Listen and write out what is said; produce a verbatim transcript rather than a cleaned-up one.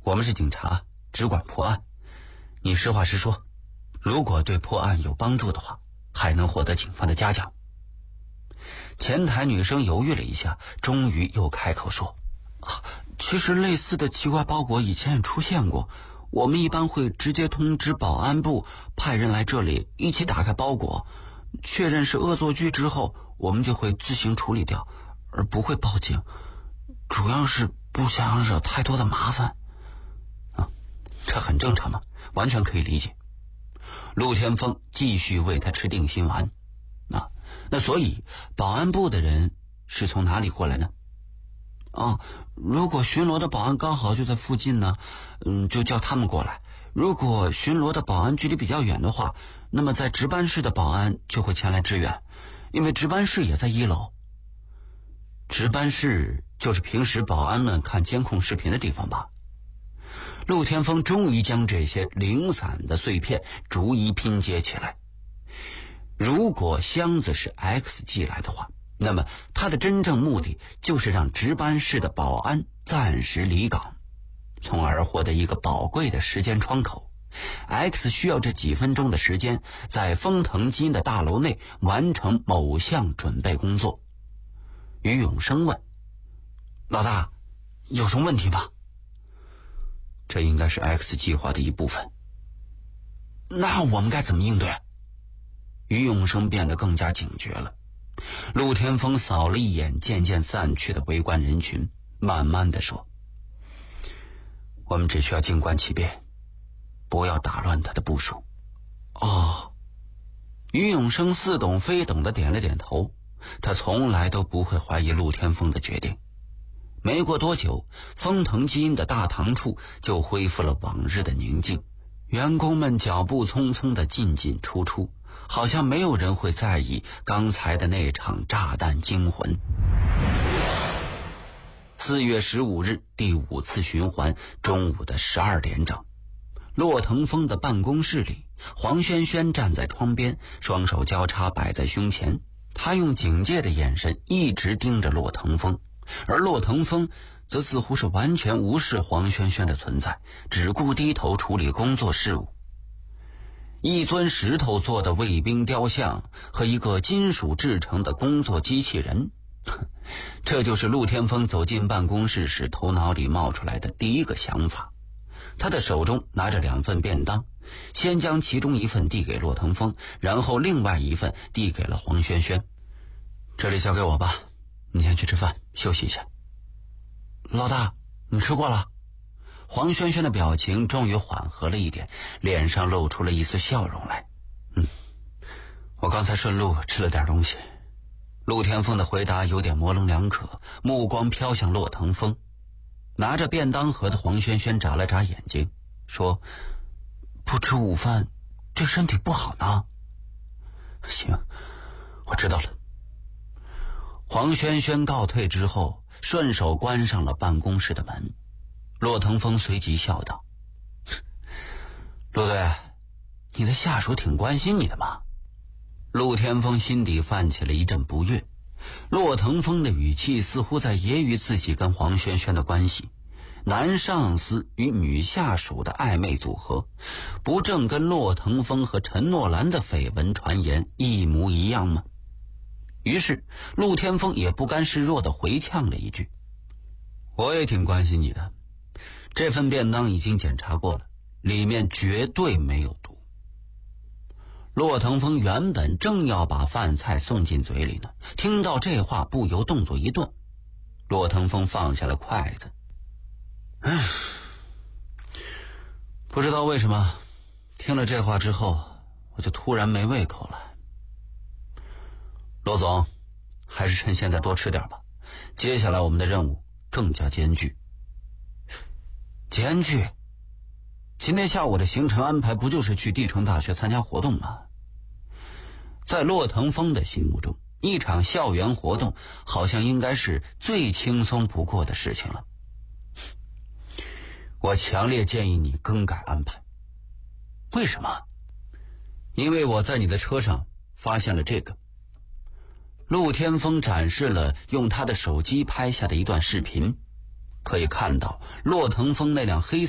我们是警察，只管破案。你实话实说，如果对破案有帮助的话，还能获得警方的嘉奖。前台女生犹豫了一下，终于又开口说：啊，其实类似的奇怪包裹以前也出现过，我们一般会直接通知保安部派人来这里一起打开包裹，确认是恶作剧之后，我们就会自行处理掉，而不会报警，主要是不想惹太多的麻烦。啊，这很正常嘛，完全可以理解。陆天风继续为他吃定心丸。啊，那所以保安部的人是从哪里过来呢？哦，如果巡逻的保安刚好就在附近呢，嗯，就叫他们过来。如果巡逻的保安距离比较远的话，那么在值班室的保安就会前来支援，因为值班室也在一楼。值班室就是平时保安们看监控视频的地方吧？陆天风终于将这些零散的碎片逐一拼接起来。如果箱子是 X 寄来的话，那么他的真正目的就是让值班室的保安暂时离岗，从而获得一个宝贵的时间窗口。 X 需要这几分钟的时间在丰腾基因的大楼内完成某项准备工作。于永生问：老大，有什么问题吗？这应该是 X 计划的一部分。那我们该怎么应对？于永生变得更加警觉了。陆天风扫了一眼渐渐散去的围观人群，慢慢地说：我们只需要静观其变，不要打乱他的部署。哦，于永生似懂非懂地点了点头，他从来都不会怀疑陆天风的决定。没过多久，丰腾基因的大堂处就恢复了往日的宁静，员工们脚步匆匆地进进出出，好像没有人会在意刚才的那场炸弹惊魂。四月十五日第五次循环中午的十二点整，骆腾风的办公室里，黄轩轩站在窗边，双手交叉摆在胸前，他用警戒的眼神一直盯着骆腾风，而骆腾风则似乎是完全无视黄轩轩的存在，只顾低头处理工作事务。一尊石头做的卫兵雕像和一个金属制成的工作机器人，这就是陆天风走进办公室时头脑里冒出来的第一个想法。他的手中拿着两份便当，先将其中一份递给骆腾风，然后另外一份递给了黄轩轩。这里交给我吧，你先去吃饭休息一下。老大，你吃过了？黄轩轩的表情终于缓和了一点，脸上露出了一丝笑容来。嗯，我刚才顺路吃了点东西。陆天风的回答有点模棱两可，目光飘向骆腾风。拿着便当盒的黄轩轩眨了眨眼睛，说：不吃午饭对身体不好呢。行，我知道了。黄轩轩告退之后，顺手关上了办公室的门。骆腾风随即笑道：陆队，你的下属挺关心你的嘛。陆天风心底泛起了一阵不悦，骆腾风的语气似乎在揶揄自己跟黄轩轩的关系，男上司与女下属的暧昧组合，不正跟骆腾风和陈诺兰的绯闻传言一模一样吗？于是陆天风也不甘示弱地回呛了一句：我也挺关心你的，这份便当已经检查过了，里面绝对没有毒。骆腾风原本正要把饭菜送进嘴里呢，听到这话不由动作一顿。骆腾风放下了筷子。唉，不知道为什么听了这话之后，我就突然没胃口了。骆总，还是趁现在多吃点吧，接下来我们的任务更加艰巨。艰巨？今天下午的行程安排不就是去地城大学参加活动吗？在骆腾风的心目中，一场校园活动好像应该是最轻松不过的事情了。我强烈建议你更改安排。为什么？因为我在你的车上发现了这个。陆天风展示了用他的手机拍下的一段视频，可以看到骆腾风那辆黑